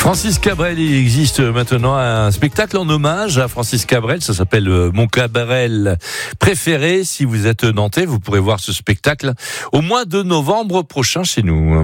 Francis Cabrel, il existe maintenant un spectacle en hommage à Francis Cabrel. Ça s'appelle Mon Cabrel préféré. Si vous êtes nantais, vous pourrez voir ce spectacle au mois de novembre prochain chez nous.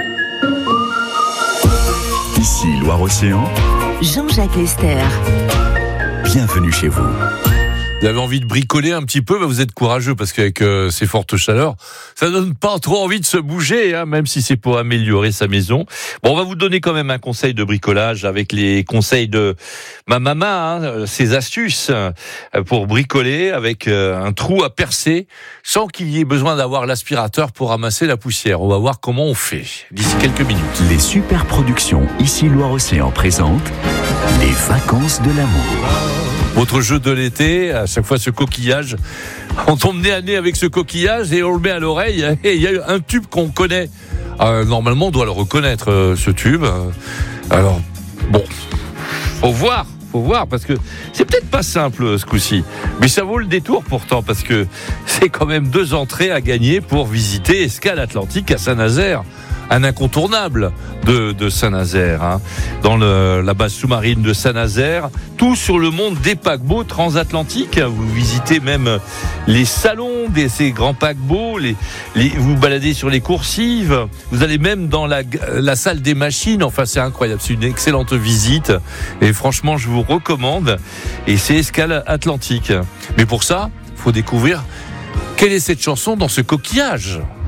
Ici Loire-Océan, Jean-Jacques Lester. Bienvenue chez vous. Vous avez envie de bricoler un petit peu, vous êtes courageux parce qu'avec ces fortes chaleurs, ça donne pas trop envie de se bouger, même si c'est pour améliorer sa maison. Bon, on va vous donner quand même un conseil de bricolage avec les conseils de ma maman, ses astuces pour bricoler avec un trou à percer sans qu'il y ait besoin d'avoir l'aspirateur pour ramasser la poussière. On va voir comment on fait d'ici quelques minutes. Les super productions Ici Loire-Océan présentent les vacances de l'amour. Votre jeu de l'été, à chaque fois ce coquillage, on tombe nez à nez avec ce coquillage et on le met à l'oreille et il y a un tube qu'on connaît. Normalement, on doit le reconnaître, ce tube. Alors, bon, faut voir, parce que c'est peut-être pas simple ce coup-ci, mais ça vaut le détour pourtant, parce que c'est quand même 2 entrées à gagner pour visiter Escale Atlantique à Saint-Nazaire. Un incontournable de Saint-Nazaire, dans la base sous-marine de Saint-Nazaire, tout sur le monde des paquebots transatlantiques. Vous visitez même les salons de ces grands paquebots, vous baladez sur les coursives, vous allez même dans la salle des machines. Enfin, c'est incroyable, c'est une excellente visite et franchement, je vous recommande. Et c'est Escale Atlantique. Mais pour ça, il faut découvrir quelle est cette chanson dans ce coquillage.